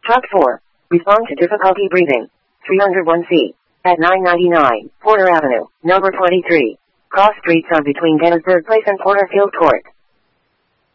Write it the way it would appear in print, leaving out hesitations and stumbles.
Top 4. Respond to difficulty breathing. 301C. At 999, Porter Avenue, number 23. Cross streets are between Gettysburg Place and Porterfield Court.